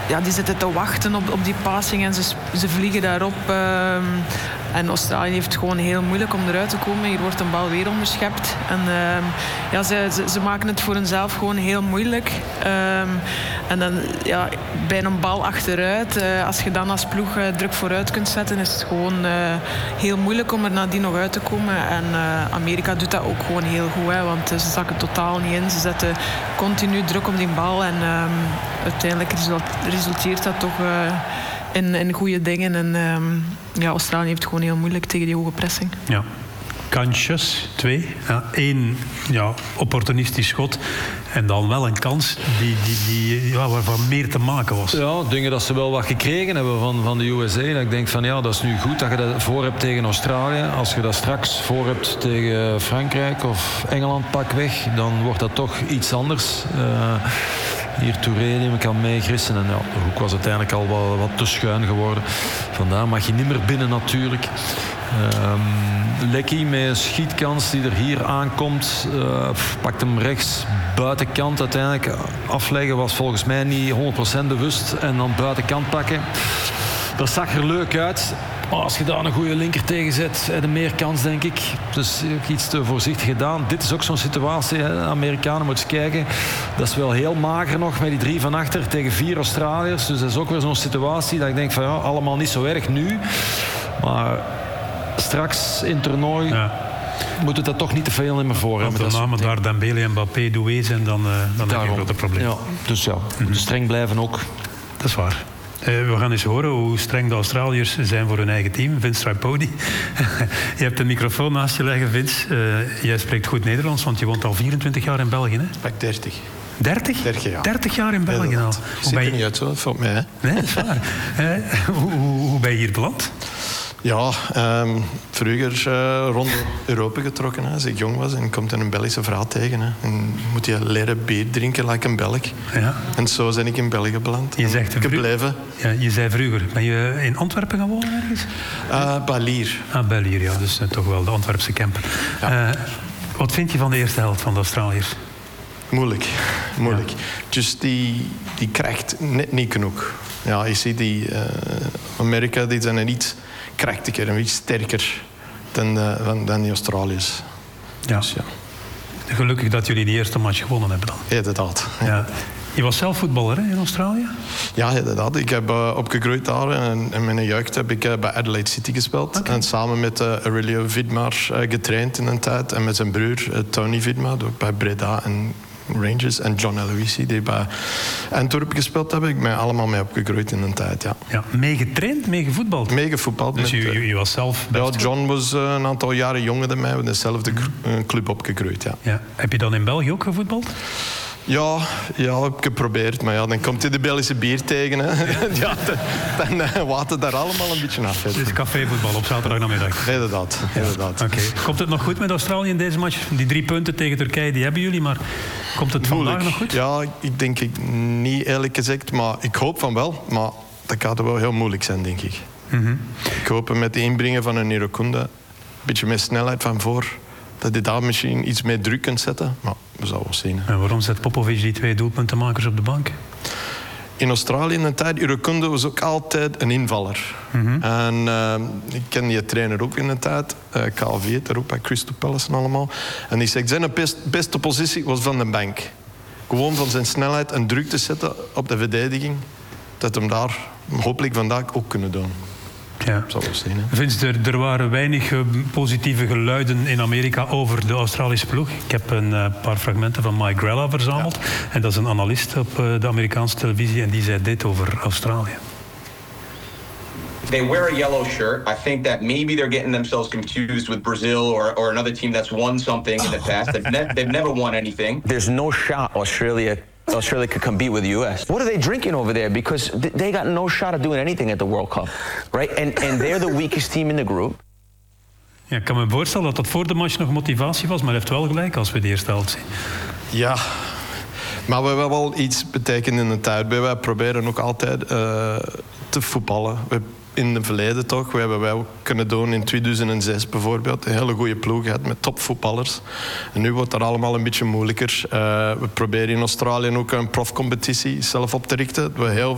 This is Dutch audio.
die zitten te wachten op die passing en ze vliegen daarop. En Australië heeft het gewoon heel moeilijk om eruit te komen. Hier wordt een bal weer onderschept. En ze maken het voor hunzelf gewoon heel moeilijk. En dan bij een bal achteruit, als je dan als ploeg druk vooruit kunt zetten, is het gewoon heel moeilijk om er nadien nog uit te komen. En Amerika doet dat ook gewoon heel goed, hè, want ze zakken totaal niet in. Ze zetten continu druk op die bal en uiteindelijk resulteert dat toch in goede dingen. En Australië heeft het gewoon heel moeilijk tegen die hoge pressing. Ja. Kansjes, 2. 1 opportunistisch schot. En dan wel een kans waarvan meer te maken was. Ja, dingen dat ze wel wat gekregen hebben van de USA. Dat ik denk van dat is nu goed dat je dat voor hebt tegen Australië. Als je dat straks voor hebt tegen Frankrijk of Engeland pakweg, dan wordt dat toch iets anders. Hier Touré die me kan meegrissen. En de hoek was uiteindelijk al wat te schuin geworden. Vandaar mag je niet meer binnen natuurlijk. Lecky met een schietkans die er hier aankomt. Pakt hem rechts buitenkant uiteindelijk. Afleggen was volgens mij niet 100% bewust. En dan buitenkant pakken. Dat zag er leuk uit. Maar als je daar een goede linker tegen zet, heb je meer kans, denk ik. Dus iets te voorzichtig gedaan. Dit is ook zo'n situatie. Hè. De Amerikanen moeten eens kijken. Dat is wel heel mager nog met die 3 van achter tegen 4 Australiërs. Dus dat is ook weer zo'n situatie dat ik denk van allemaal niet zo erg nu. Maar straks in het toernooi moet het dat toch niet te veel meer voor hebben. Als de namen daar Dembele en Mbappé Doué zijn, dan heb je een groot probleem. Ja, dus streng blijven ook. Dat is waar. We gaan eens horen hoe streng de Australiërs zijn voor hun eigen team. Vince Tripodi. Je hebt een microfoon naast je leggen, Vince. Jij spreekt goed Nederlands, want je woont al 24 jaar in België, hè? Ik spreek 30. 30? 30 jaar. 30 jaar in België al. Ziet er niet uit zo, volgens mij. Hè? Nee, dat is waar. Hoe ben je hier beland? Ja, vroeger rond Europa getrokken als ik jong was. En je komt een Belgische vrouw tegen. Hè. En moet je leren bier drinken, like een Belg. Ja. En zo ben ik in België beland. Je zegt gebleven. Ja, je zei vroeger, ben je in Antwerpen gaan wonen ergens? Bij Lier. Bij Lier, ja. Dus toch wel de Antwerpse camper. Ja. Wat vind je van de eerste helft van de Australiërs? Moeilijk. Ja. Dus die krijgt net niet genoeg. Ja, je ziet die Amerika, die zijn iets krachtiger en iets sterker dan die Australiërs. Ja. Dus, gelukkig dat jullie die eerste match gewonnen hebben dan. Inderdaad. Ja. Je was zelf voetballer hè, in Australië? Ja, inderdaad. Ik heb opgegroeid daar en in mijn jeugd heb ik bij Adelaide City gespeeld. Okay. En samen met Aurelio Vidmar getraind in een tijd. En met zijn broer Tony Vidmar, ook bij Breda en Rangers. En John Aloisi, die bij Antwerpen gespeeld hebben. Ik ben allemaal mee opgegroeid in een tijd, ja. Mee getraind, mee gevoetbald? Mee gevoetbald. Dus je was zelf best... Ja, John was een aantal jaren jonger dan mij. We hebben dezelfde club opgegroeid, ja. Heb je dan in België ook gevoetbald? Ja, heb ik geprobeerd. Maar dan komt je de Belgische bier tegen. Hè. Ja. Dan waait het daar allemaal een beetje af. Dus cafévoetbal op zaterdagnamiddag? Inderdaad. Okay. Komt het nog goed met Australië in deze match? Die 3 punten tegen Turkije, die hebben jullie. Maar komt het vandaag nog goed? Ja, ik denk niet eerlijk gezegd. Maar ik hoop van wel. Maar dat gaat wel heel moeilijk zijn, denk ik. Mm-hmm. Ik hoop met het inbrengen van een Irokunda, een beetje meer snelheid van voor, dat hij daar misschien iets meer druk kunt zetten. Maar we zullen wel zien. En waarom zet Popovic die 2 doelpuntenmakers op de bank? In Australië in de tijd, Irokunda was ook altijd een invaller. Mm-hmm. En ik ken die trainer ook in de tijd. KV, daar ook bij Crystal Palace en allemaal. En die zegt, zijn beste positie was van de bank. Gewoon van zijn snelheid en druk te zetten op de verdediging. Dat hem daar hopelijk vandaag ook kunnen doen. Ja. Vince, er waren weinig positieve geluiden in Amerika over de Australische ploeg. Ik heb een paar fragmenten van Mike Grella verzameld. Ja. En dat is een analist op de Amerikaanse televisie. En die zei dit over Australië. They wear a yellow shirt. I think that maybe they're getting themselves confused with Brazil or another team that's won something in the past. They've never won anything. There's no shot Australia could compete with the U.S. What are they drinking over there? Because they got no shot at doing anything at the World Cup, right? And they're the weakest team in the group. Ja, ik kan me voorstellen dat dat voor de match nog motivatie was, maar hij heeft wel gelijk als we de eerste helft zien. Ja, maar we hebben wel iets betekend in de tijd. Wij proberen ook altijd te voetballen. In het verleden toch. We hebben wel kunnen doen in 2006 bijvoorbeeld. Een hele goede ploeg gehad met topvoetballers. En nu wordt dat allemaal een beetje moeilijker. We proberen in Australië ook een profcompetitie zelf op te richten. We heel